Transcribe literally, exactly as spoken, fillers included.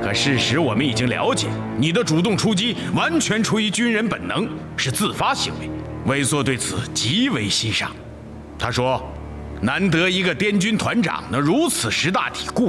可事实我们已经了解，你的主动出击完全出于军人本能，是自发行为。卫祚对此极为欣赏。他说：“难得一个滇军团长能如此识大体，顾